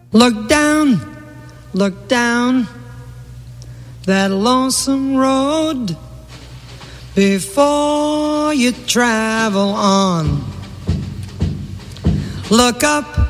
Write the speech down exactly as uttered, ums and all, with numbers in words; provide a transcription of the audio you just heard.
Look down, look down that lonesome road before you travel on. Look up